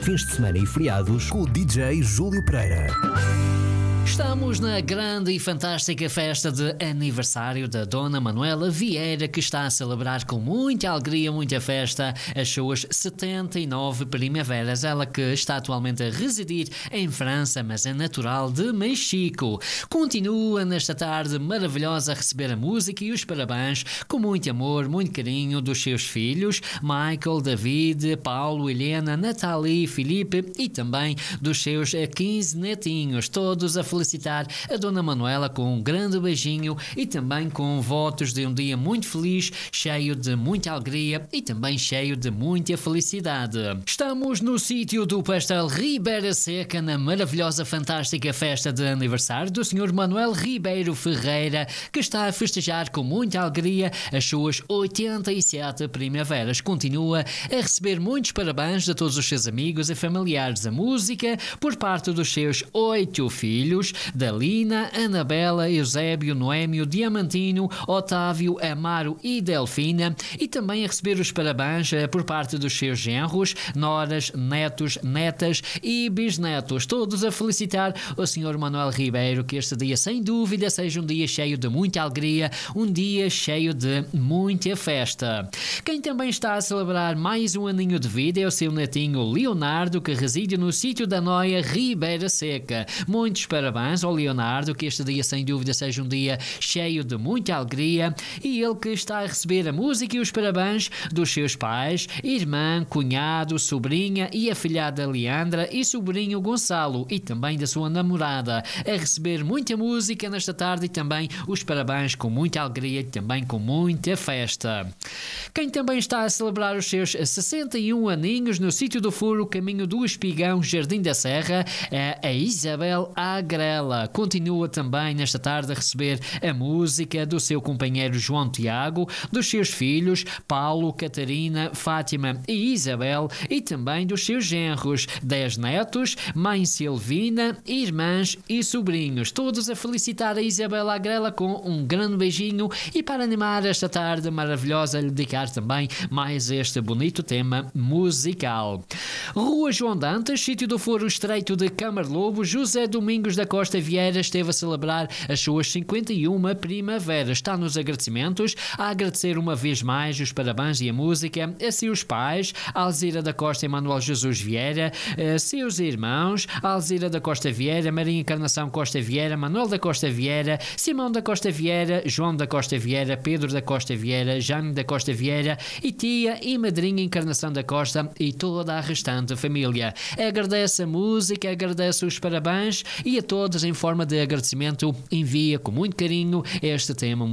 fins de semana e feriados com o DJ Júlio Pereira. Estamos na grande e fantástica festa de aniversário da Dona Manuela Vieira, que está a celebrar com muita alegria, muita festa, as suas 79 primaveras. Ela que está atualmente a residir em França, mas é natural de México. Continua nesta tarde maravilhosa a receber a música e os parabéns com muito amor, muito carinho dos seus filhos, Michael, David, Paulo, Helena, Nathalie, Filipe e também dos seus 15 netinhos, todos a felicitar a Dona Manuela com um grande beijinho e também com votos de um dia muito feliz, cheio de muita alegria e também cheio de muita felicidade. Estamos no sítio do Pastel Ribeira Seca, na maravilhosa, fantástica festa de aniversário do Sr. Manuel Ribeiro Ferreira, que está a festejar com muita alegria as suas 87 primaveras. Continua a receber muitos parabéns de todos os seus amigos e familiares. A música por parte dos seus 8 filhos, Dalina, Anabela, Eusébio, Noémio, Diamantino, Otávio, Amaro e Delfina, e também a receber os parabéns por parte dos seus genros, noras, netos, netas e bisnetos, todos a felicitar o Sr. Manuel Ribeiro, que este dia sem dúvida seja um dia cheio de muita alegria, um dia cheio de muita festa. Quem também está a celebrar mais um aninho de vida é o seu netinho Leonardo, que reside no sítio da Noia Ribeira Seca. Muitos parabéns ao Leonardo, que este dia sem dúvida seja um dia cheio de muita alegria, e ele que está a receber a música e os parabéns dos seus pais, irmã, cunhado, sobrinha e afilhada Leandra e sobrinho Gonçalo, e também da sua namorada, a receber muita música nesta tarde e também os parabéns com muita alegria e também com muita festa. Quem também está a celebrar os seus 61 aninhos no sítio do Furo, caminho do Espigão, Jardim da Serra, é a Isabel Agrela. Continua também nesta tarde a receber a música do seu companheiro João Tiago, dos seus filhos Paulo, Catarina, Fátima e Isabel, e também dos seus genros, 10 netos, mãe Silvina, irmãs e sobrinhos, todos a felicitar a Isabel Agrela com um grande beijinho, e para animar esta tarde maravilhosa, lhe dedicar também mais este bonito tema musical. Rua João Dantas, sítio do Foro Estreito de Camarlobo, José Domingos da Costa Vieira esteve a celebrar as suas 51 primaveras. Está nos agradecimentos, a agradecer uma vez mais os parabéns e a música a seus pais, Alzira da Costa e Manuel Jesus Vieira, a seus irmãos, Alzira da Costa Vieira, Maria Encarnação Costa Vieira, Manuel da Costa Vieira, Simão da Costa Vieira, João da Costa Vieira, Pedro da Costa Vieira, Jane da Costa Vieira e tia e madrinha Encarnação da Costa e toda a restante família. Agradece a música, agradece os parabéns e a todos, em forma de agradecimento, envia com muito carinho este tema